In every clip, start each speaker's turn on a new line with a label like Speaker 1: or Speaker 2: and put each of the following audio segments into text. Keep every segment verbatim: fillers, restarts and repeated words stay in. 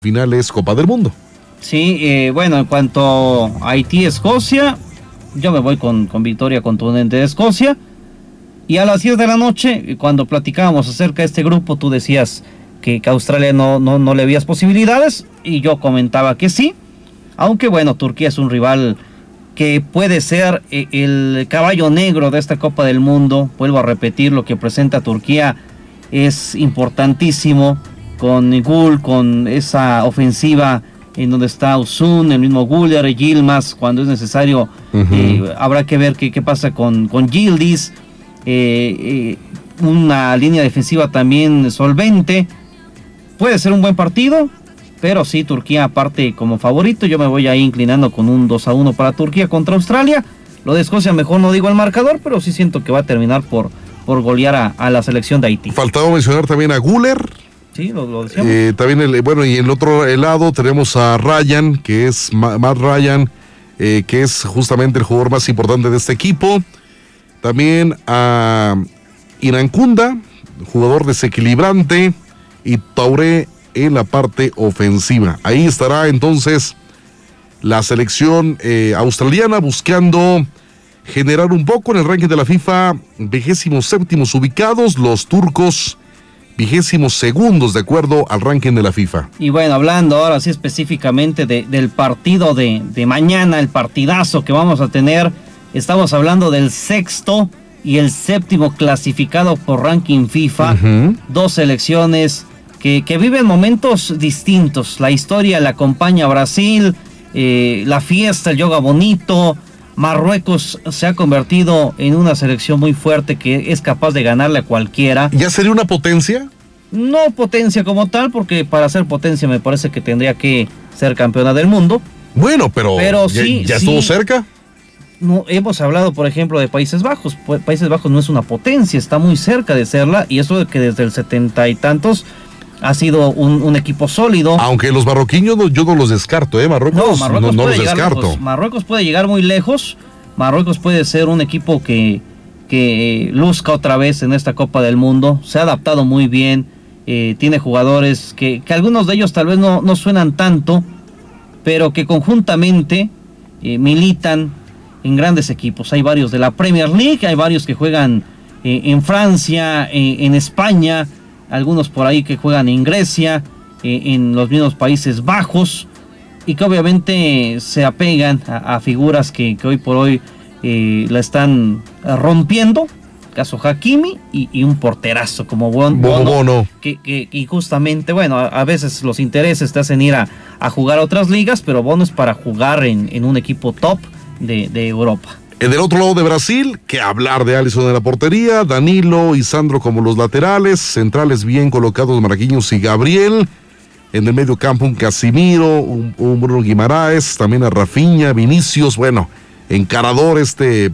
Speaker 1: Final es Copa del Mundo.
Speaker 2: Sí, eh, bueno, en cuanto a Haití-Escocia, yo me voy con, con victoria contundente de Escocia. Y a las diez de la noche, cuando platicábamos acerca de este grupo, tú decías que, que a Australia no, no, no le veías posibilidades, y yo comentaba que sí. Aunque bueno, Turquía es un rival que puede ser el caballo negro de esta Copa del Mundo. Vuelvo a repetir, lo que presenta Turquía es importantísimo, con Gul, con esa ofensiva en donde está Uzun, el mismo Guller, Yilmaz, cuando es necesario. Uh-huh. eh, habrá que ver qué, qué pasa con, con Yildiz, eh, eh, una línea defensiva también solvente. Puede ser un buen partido, pero sí, Turquía aparte como favorito. Yo me voy ahí inclinando con un dos a uno para Turquía contra Australia. Lo de Escocia mejor no digo el marcador, pero sí siento que va a terminar por, por golear a, a la selección de Haití.
Speaker 1: Faltaba mencionar también a Guller.
Speaker 2: Sí, lo, lo decíamos.
Speaker 1: Eh, también, el, bueno, y en el otro lado tenemos a Ryan, que es Matt Ryan, eh, que es justamente el jugador más importante de este equipo. También a Irankunda, jugador desequilibrante, y Touré en la parte ofensiva. Ahí estará entonces la selección eh, australiana buscando generar un poco en el ranking de la FIFA, vigésimos séptimos ubicados, los turcos vigésimos segundos de acuerdo al ranking de la FIFA.
Speaker 2: Y bueno, hablando ahora sí específicamente de, del partido de, de mañana, el partidazo que vamos a tener, estamos hablando del sexto y el séptimo clasificado por ranking FIFA, uh-huh. Dos selecciones que, que viven momentos distintos. La historia la acompaña a Brasil, eh, la fiesta, el yoga bonito. Marruecos se ha convertido en una selección muy fuerte que es capaz de ganarle a cualquiera.
Speaker 1: ¿Ya sería una potencia?
Speaker 2: No potencia como tal, porque para ser potencia me parece que tendría que ser campeona del mundo.
Speaker 1: Bueno, pero, pero ya, sí, ya estuvo sí. cerca.
Speaker 2: No, hemos hablado, por ejemplo, de Países Bajos. Países Bajos no es una potencia, está muy cerca de serla, y eso de que desde el setenta y tantos ha sido un, un equipo sólido.
Speaker 1: Aunque los marroquíes no, yo no los descarto, ¿eh? Marruecos no, Marruecos no, no los descarto.
Speaker 2: Lejos. Marruecos puede llegar muy lejos. Marruecos puede ser un equipo que, que luzca otra vez en esta Copa del Mundo. Se ha adaptado muy bien. Eh, tiene jugadores que, que algunos de ellos tal vez no, no suenan tanto, pero que conjuntamente eh, militan en grandes equipos. Hay varios de la Premier League, hay varios que juegan eh, en Francia, eh, en España, algunos por ahí que juegan en Grecia, eh, en los mismos Países Bajos, y que obviamente se apegan a, a figuras que, que hoy por hoy eh, la están rompiendo, caso Hakimi, y, y un porterazo como Bono,
Speaker 1: Bono.
Speaker 2: Que, que, y justamente, bueno, a, a veces los intereses te hacen ir a, a jugar a otras ligas, pero Bono es para jugar en, en un equipo top de, de Europa.
Speaker 1: En el otro lado de Brasil, que hablar de Alisson en la portería, Danilo y Sandro como los laterales, centrales bien colocados Marquinhos y Gabriel, en el medio campo un Casimiro, un, un Bruno Guimaraes, también a Rafinha, Vinicius, bueno, encarador este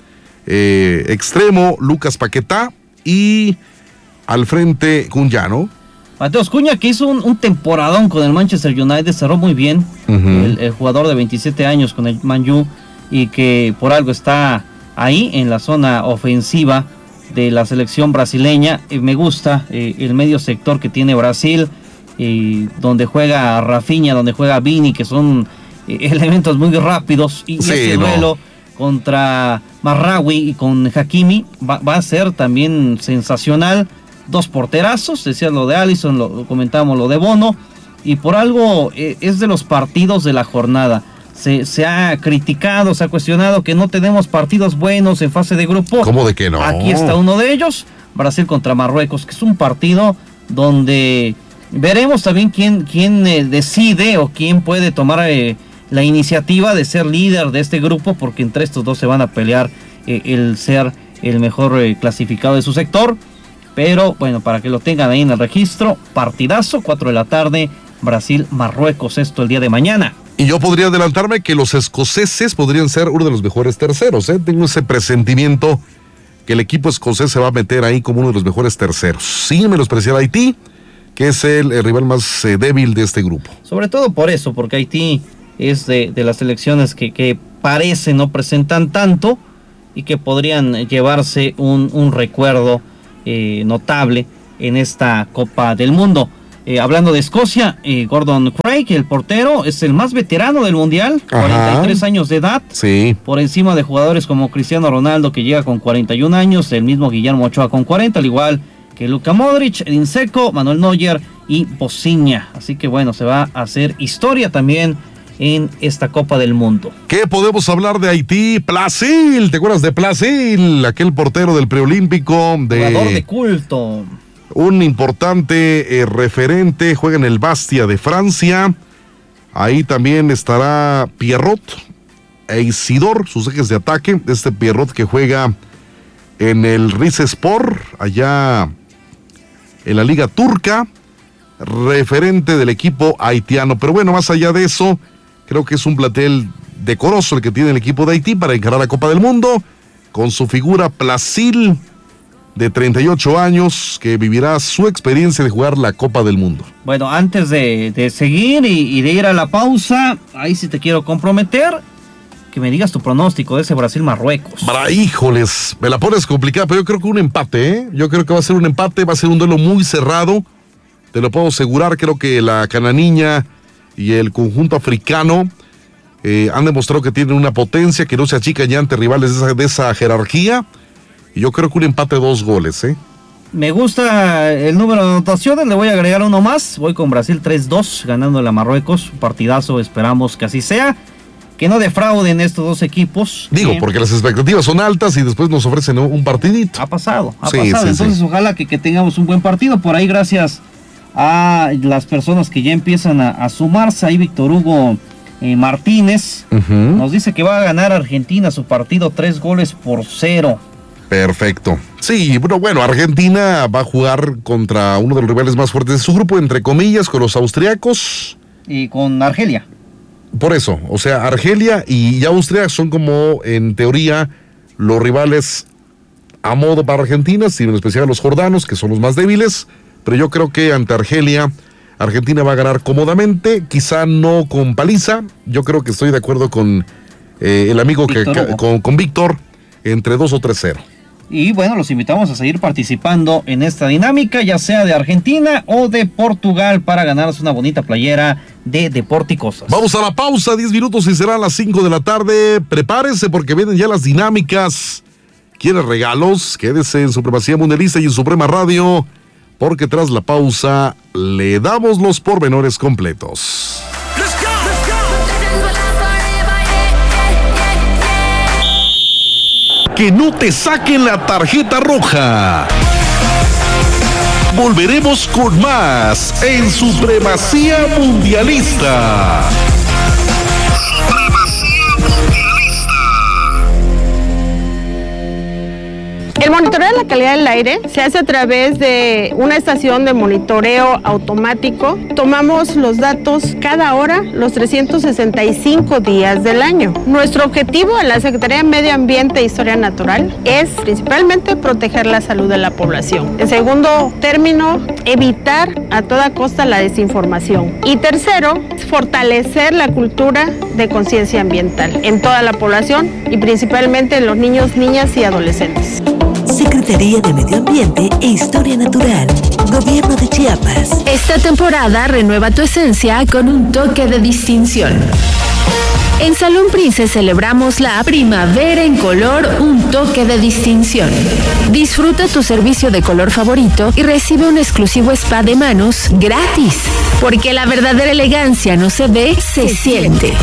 Speaker 1: eh, extremo, Lucas Paquetá, y al frente Cunha, ¿no?
Speaker 2: Mateus Cunha, que hizo un, un temporadón con el Manchester United, cerró muy bien, uh-huh. el, el jugador de veintisiete años con el Man U, y que por algo está ahí en la zona ofensiva de la selección brasileña. Eh, me gusta eh, el medio sector que tiene Brasil, eh, donde juega Rafinha, donde juega Vini, que son eh, elementos muy rápidos, y, sí, y este no. duelo contra Marraoui y con Hakimi va, va a ser también sensacional. Dos porterazos, decías lo de Alisson, lo comentábamos lo de Bono, y por algo eh, es de los partidos de la jornada. Se, se ha criticado, se ha cuestionado que no tenemos partidos buenos en fase de grupo.
Speaker 1: ¿Cómo de que no?
Speaker 2: Aquí está uno de ellos, Brasil contra Marruecos, que es un partido donde veremos también quién, quién eh, decide o quién puede tomar eh, la iniciativa de ser líder de este grupo, porque entre estos dos se van a pelear eh, el ser el mejor eh, clasificado de su sector. Pero bueno, para que lo tengan ahí en el registro, partidazo, cuatro de la tarde, Brasil-Marruecos, esto el día de mañana.
Speaker 1: Y yo podría adelantarme que los escoceses podrían ser uno de los mejores terceros, ¿eh? Tengo ese presentimiento que el equipo escocés se va a meter ahí como uno de los mejores terceros. Sin menospreciar a Haití, que es el, el rival más eh, débil de este grupo.
Speaker 2: Sobre todo por eso, porque Haití es de, de las selecciones que, que parece no presentan tanto y que podrían llevarse un, un recuerdo eh, notable en esta Copa del Mundo. Eh, hablando de Escocia, eh, Gordon Craig, el portero, es el más veterano del Mundial,
Speaker 1: Ajá.
Speaker 2: cuarenta y tres años de edad,
Speaker 1: sí.
Speaker 2: por encima de jugadores como Cristiano Ronaldo, que llega con cuarenta y un años, el mismo Guillermo Ochoa con cuarenta, al igual que Luka Modric, Edin Dzeko, Manuel Neuer y Bosinha. Así que bueno, se va a hacer historia también en esta Copa del Mundo.
Speaker 1: ¿Qué podemos hablar de Haití? Placil, ¿te acuerdas de Placil? Aquel portero del preolímpico, de
Speaker 2: jugador de culto.
Speaker 1: Un importante eh, referente, juega en el Bastia de Francia. Ahí también estará Pierrot e Isidor, sus ejes de ataque. Este Pierrot que juega en el Rizespor, allá en la Liga Turca, referente del equipo haitiano. Pero bueno, más allá de eso, creo que es un plantel decoroso el que tiene el equipo de Haití para encarar la Copa del Mundo, con su figura Placil, de treinta y ocho años, que vivirá su experiencia de jugar la Copa del Mundo.
Speaker 2: Bueno, antes de, de seguir y, y de ir a la pausa, ahí sí te quiero comprometer, que me digas tu pronóstico de ese Brasil-Marruecos.
Speaker 1: Para, híjoles, me la pones complicada, pero yo creo que un empate, ¿eh? Yo creo que va a ser un empate, va a ser un duelo muy cerrado, te lo puedo asegurar. Creo que la cananiña y el conjunto africano eh, han demostrado que tienen una potencia, que no se achican ya ante rivales de esa, de esa jerarquía. Y yo creo que un empate de dos goles, ¿eh?
Speaker 2: Me gusta el número de anotaciones, le voy a agregar uno más. Voy con Brasil tres dos, ganándole a Marruecos. Un partidazo, esperamos que así sea. Que no defrauden estos dos equipos.
Speaker 1: Digo,
Speaker 2: que
Speaker 1: porque las expectativas son altas y después nos ofrecen un partidito.
Speaker 2: Ha pasado, ha
Speaker 1: sí,
Speaker 2: pasado.
Speaker 1: Sí,
Speaker 2: Entonces,
Speaker 1: sí.
Speaker 2: ojalá que, que tengamos un buen partido. Por ahí, gracias a las personas que ya empiezan a, a sumarse. Ahí Víctor Hugo eh, Martínez
Speaker 1: uh-huh.
Speaker 2: nos dice que va a ganar Argentina su partido tres goles por cero.
Speaker 1: Perfecto. Sí, bueno, bueno, Argentina va a jugar contra uno de los rivales más fuertes de su grupo, entre comillas, con los austriacos.
Speaker 2: Y con Argelia.
Speaker 1: Por eso, o sea, Argelia y Austria son como, en teoría, los rivales a modo para Argentina, sin en especial los jordanos, que son los más débiles, pero yo creo que ante Argelia, Argentina va a ganar cómodamente, quizá no con paliza. Yo creo que estoy de acuerdo con eh, el amigo que, que con, con Víctor, entre dos o tres cero.
Speaker 2: Y bueno, los invitamos a seguir participando en esta dinámica, ya sea de Argentina o de Portugal, para ganarse una bonita playera de Deporte y Cosas.
Speaker 1: Vamos a la pausa, diez minutos y serán las cinco de la tarde. Prepárese porque vienen ya las dinámicas. ¿Quiere regalos? Quédese en Supremacía Mundialista y en Suprema Radio, porque tras la pausa le damos los pormenores completos. Que no te saquen la tarjeta roja. Volveremos con más en Supremacía Mundialista.
Speaker 3: El monitoreo de la calidad del aire se hace a través de una estación de monitoreo automático. Tomamos los datos cada hora, los trescientos sesenta y cinco días del año. Nuestro objetivo en la Secretaría de Medio Ambiente e Historia Natural es principalmente proteger la salud de la población. En segundo término, evitar a toda costa la desinformación. Y tercero, fortalecer la cultura de conciencia ambiental en toda la población y principalmente en los niños, niñas y adolescentes.
Speaker 4: Secretaría de Medio Ambiente e Historia Natural, Gobierno de Chiapas.
Speaker 5: Esta temporada renueva tu esencia con un toque de distinción. En Salón Princes celebramos la primavera en color, un toque de distinción. Disfruta tu servicio de color favorito y recibe un exclusivo spa de manos gratis, porque la verdadera elegancia no se ve, se siente.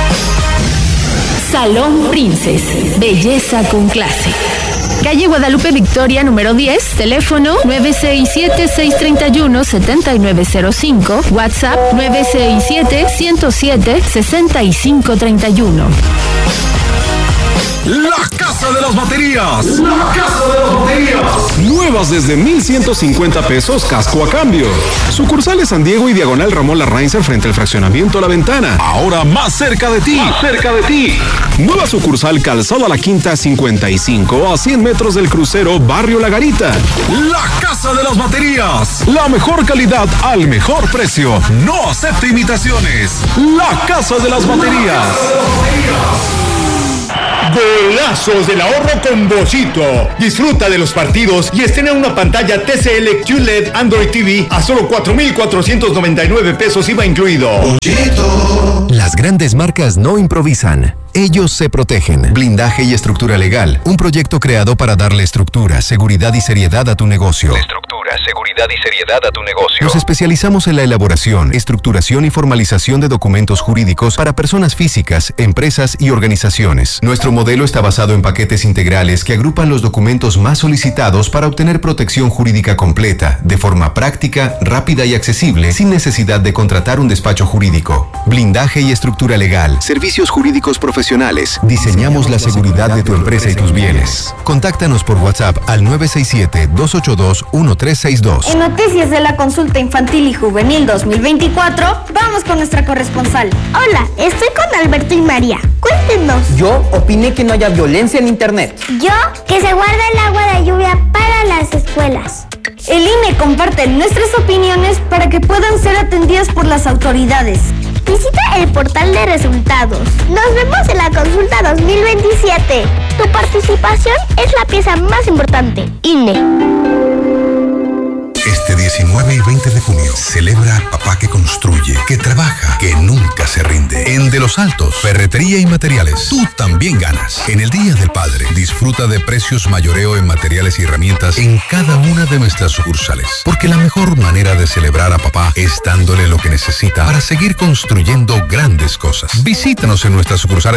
Speaker 5: Salón Princes, belleza con clase. Calle Guadalupe Victoria, número diez, teléfono nueve seis siete, seis tres uno, siete nueve cero cinco, WhatsApp nueve seis siete, uno cero siete, seis cinco tres uno.
Speaker 6: La Casa de las Baterías. La Casa de las Baterías. Nuevas desde mil ciento cincuenta pesos, casco a cambio. Sucursales San Diego y Diagonal Ramón Larrainzer frente al fraccionamiento La Ventana. Ahora más cerca de ti. Más cerca de ti. Nueva sucursal Calzada La Quinta cincuenta y cinco a cien metros del crucero Barrio La Garita. La Casa de las Baterías. La mejor calidad al mejor precio. No acepte imitaciones. La Casa de las Baterías.
Speaker 7: Golazos del ahorro con Bollito. Disfruta de los partidos y estrena una pantalla T C L Q L E D Android T V a solo cuatro mil cuatrocientos noventa y nueve pesos I V A incluido.
Speaker 8: Bollito. Las grandes marcas no improvisan. Ellos se protegen. Blindaje y estructura legal. Un proyecto creado para darle estructura, seguridad y seriedad a tu negocio.
Speaker 9: Estructura, seguridad y seriedad a tu negocio.
Speaker 8: Nos especializamos en la elaboración, estructuración y formalización de documentos jurídicos para personas físicas, empresas y organizaciones. Nuestro modelo está basado en paquetes integrales que agrupan los documentos más solicitados para obtener protección jurídica completa, de forma práctica, rápida y accesible, sin necesidad de contratar un despacho jurídico. Blindaje y estructura legal. Servicios jurídicos profesionales. Diseñamos la seguridad de tu empresa y tus bienes. Contáctanos por WhatsApp al nueve seis siete, dos ocho dos, uno tres seis dos.
Speaker 10: En Noticias de la Consulta Infantil y Juvenil dos mil veinticuatro, vamos con nuestra corresponsal.
Speaker 11: Hola, estoy con Alberto y María. Cuéntenos.
Speaker 12: Yo opiné que no haya violencia en Internet.
Speaker 11: Yo, que se guarda el agua de lluvia para las escuelas.
Speaker 10: El I N E comparte nuestras opiniones para que puedan ser atendidas por las autoridades.
Speaker 11: Visita el portal de resultados. Nos vemos en la consulta dos mil veintisiete. Tu participación es la pieza más importante. I N E.
Speaker 13: Este diecinueve y veinte de junio celebra al papá que construye, que trabaja, que nunca se rinde. En De los Altos, ferretería y materiales, tú también ganas. En el Día del Padre, disfruta de precios mayoreo en materiales y herramientas en cada una de nuestras sucursales. Porque la mejor manera de celebrar a papá es dándole lo que necesita para seguir construyendo grandes cosas. Visítanos en nuestras sucursales